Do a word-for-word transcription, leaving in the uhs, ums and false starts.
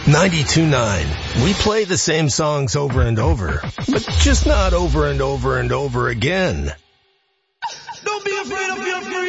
ninety-two point nine. We play the same songs over and over, but just not over and over and over again.